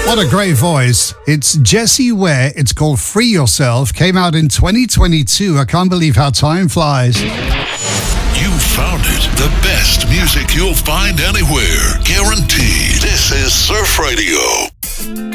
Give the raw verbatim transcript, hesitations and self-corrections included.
What a great voice. It's Jessie Ware. It's called Free Yourself. Came out in twenty twenty-two. I can't believe how time flies. You found it. The best music you'll find anywhere. Guaranteed. This is Surf Radio.